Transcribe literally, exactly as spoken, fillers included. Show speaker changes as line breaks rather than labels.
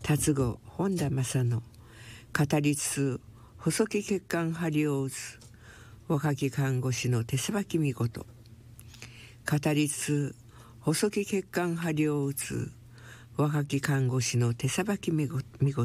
達語本田正の語りつ細木血管張りおうず若き看護師の手さばき見事語りつ細木血管張りおうず若き看護師の手さばき見事